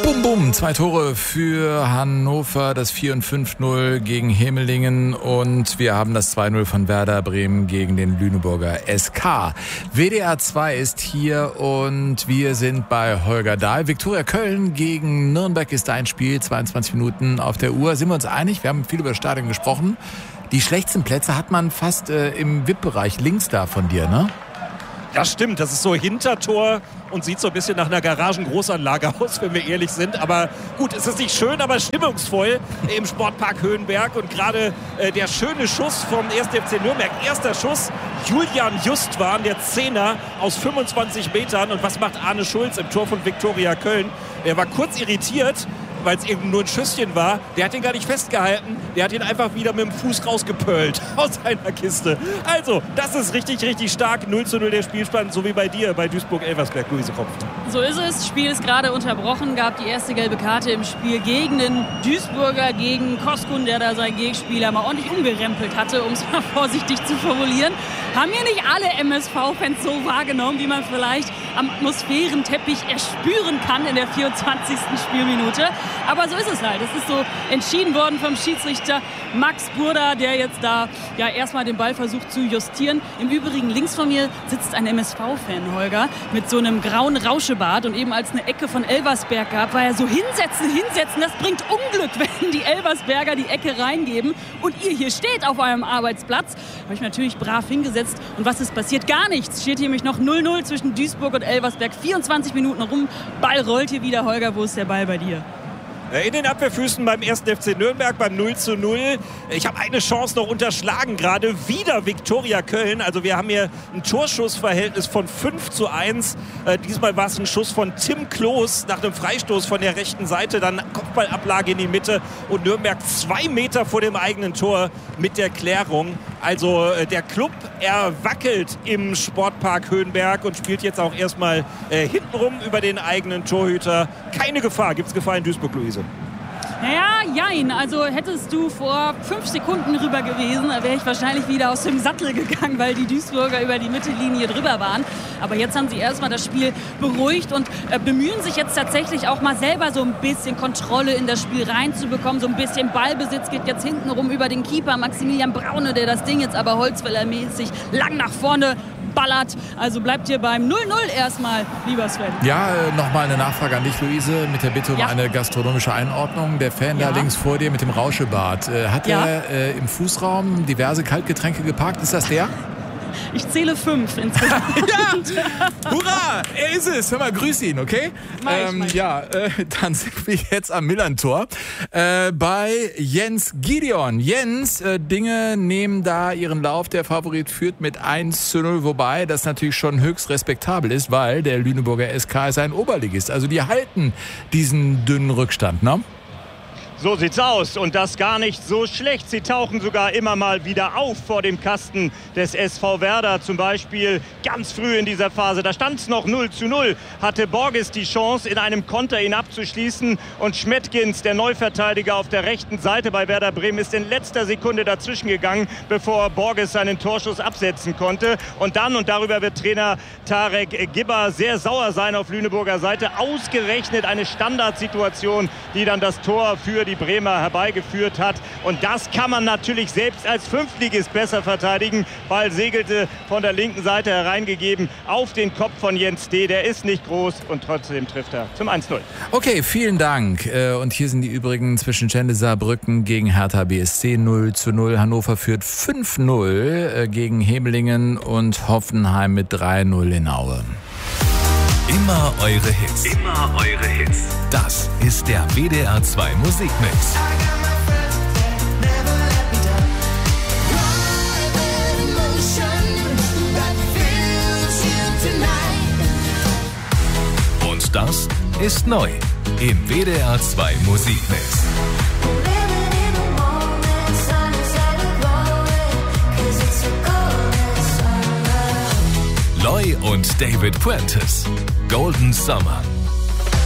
Bum, bum. 2 Tore für Hannover, das 4 und 5-0 gegen Hemelingen und wir haben das 2-0 von Werder Bremen gegen den Lüneburger SK. WDR 2 ist hier und wir sind bei Holger Dahl. Viktoria Köln gegen Nürnberg ist ein Spiel, 22 Minuten auf der Uhr. Sind wir uns einig? Wir haben viel über das Stadion gesprochen. Die schlechtesten Plätze hat man fast im VIP-Bereich links da von dir, ne? Ja, stimmt. Das ist so Hintertor und sieht so ein bisschen nach einer Garagengroßanlage aus, wenn wir ehrlich sind. Aber gut, es ist nicht schön, aber stimmungsvoll im Sportpark Höhenberg. Und gerade der schöne Schuss vom 1. FC Nürnberg. Erster Schuss, Julian Justwan, der Zehner aus 25 Metern. Und was macht Arne Schulz im Tor von Viktoria Köln? Er war kurz irritiert, weil es eben nur ein Schüsschen war. Der hat ihn gar nicht festgehalten. Der hat ihn einfach wieder mit dem Fuß rausgepölt aus einer Kiste. Also, das ist richtig, richtig stark. 0:0 der Spielstand, so wie bei dir, bei Duisburg-Elversberg, Luise Kopft. So ist es. Spiel ist gerade unterbrochen. Gab die erste gelbe Karte im Spiel gegen den Duisburger, gegen Koskun, der da seinen Gegenspieler mal ordentlich umgerempelt hatte, um es mal vorsichtig zu formulieren. Haben hier nicht alle MSV-Fans so wahrgenommen, wie man vielleicht am Atmosphärenteppich erspüren kann in der 24. Spielminute. Aber so ist es halt. Es ist so entschieden worden vom Schiedsrichter Max Burda, der jetzt da ja erstmal den Ball versucht zu justieren. Im Übrigen links von mir sitzt ein MSV-Fan, Holger, mit so einem grauen Rauschebart. Und eben als eine Ecke von Elversberg gab, war er so hinsetzen. Das bringt Unglück, wenn die Elversberger die Ecke reingeben. Und ihr hier steht auf eurem Arbeitsplatz. Habe ich natürlich brav hingesetzt. Und was ist passiert? Gar nichts. Steht hier nämlich noch 0:0 zwischen Duisburg und Elversberg. 24 Minuten rum. Ball rollt hier wieder. Holger, wo ist der Ball bei dir? In den Abwehrfüßen beim 1. FC Nürnberg beim 0:0. Ich habe eine Chance noch unterschlagen gerade. Wieder Viktoria Köln. Also wir haben hier ein Torschussverhältnis von 5:1. Diesmal war es ein Schuss von Tim Kloß nach einem Freistoß von der rechten Seite. Dann Kopfballablage in die Mitte. Und Nürnberg 2 Meter vor dem eigenen Tor mit der Klärung. Also der Club, er wackelt im Sportpark Höhenberg und spielt jetzt auch erstmal hintenrum über den eigenen Torhüter. Keine Gefahr. Gibt es Gefahr in Duisburg, Luise? Naja, jein. Also hättest du vor 5 Sekunden rüber gewesen, wäre ich wahrscheinlich wieder aus dem Sattel gegangen, weil die Duisburger über die Mittellinie drüber waren. Aber jetzt haben sie erstmal das Spiel beruhigt und bemühen sich jetzt tatsächlich auch mal selber so ein bisschen Kontrolle in das Spiel reinzubekommen. So ein bisschen Ballbesitz geht jetzt hintenrum über den Keeper Maximilian Braune, der das Ding jetzt aber Holzfällermäßig lang nach vorne ballert. Also bleibt hier beim 0:0 erstmal, lieber Sven. Ja, nochmal eine Nachfrage an dich, Luise, mit der Bitte um eine gastronomische Einordnung. Der Fan da links vor dir mit dem Rauschebart, hat er im Fußraum diverse Kaltgetränke geparkt? Ist das der? Ich zähle 5 insgesamt. Ja! Hurra! Er ist es! Hör mal, grüß ihn, okay? Dann sind wir jetzt am Millantor bei Jens Gideon. Jens, Dinge nehmen da ihren Lauf. Der Favorit führt mit 1:0, wobei das natürlich schon höchst respektabel ist, weil der Lüneburger SK ist ein Oberligist. Also die halten diesen dünnen Rückstand, ne? So sieht's aus und das gar nicht so schlecht. Sie tauchen sogar immer mal wieder auf vor dem Kasten des SV Werder. Zum Beispiel ganz früh in dieser Phase, da stand es noch 0:0, hatte Borges die Chance, in einem Konter ihn abzuschließen. Und Schmettgens, der Neuverteidiger auf der rechten Seite bei Werder Bremen, ist in letzter Sekunde dazwischen gegangen, bevor Borges seinen Torschuss absetzen konnte. Und dann, und darüber wird Trainer Tarek Gibber sehr sauer sein auf Lüneburger Seite, ausgerechnet eine Standardsituation, die dann das Tor für die Bremer herbeigeführt hat. Und das kann man natürlich selbst als Fünftligist besser verteidigen. Ball segelte von der linken Seite hereingegeben auf den Kopf von Jens D. Der ist nicht groß und trotzdem trifft er zum 1:0. Okay, vielen Dank. Und hier sind die übrigen zwischen Schende Saarbrücken gegen Hertha BSC 0:0. Hannover führt 5:0 gegen Hemelingen und Hoffenheim mit 3:0 in Aue. Immer eure Hits. Immer eure Hits. Das ist der WDR 2 Musikmix. Und das ist neu im WDR 2 Musikmix. Loy und David Puentes. Golden Summer.